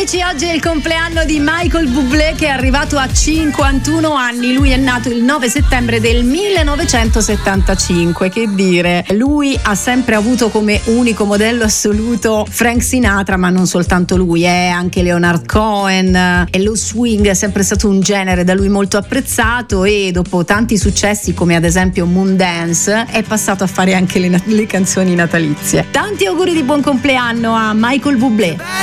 amici, oggi è il compleanno di Michael Bublé, che è arrivato a 51 anni. Lui è nato il 9 settembre del 1975. Che dire, lui ha sempre avuto come unico modello assoluto Frank Sinatra, ma non soltanto lui, anche Leonard Cohen, e lo swing è sempre stato un genere da lui molto apprezzato, e dopo tanti successi come ad esempio Moondance è passato a fare anche le canzoni natalizie. Tanti auguri di buon compleanno a Michael Bublé.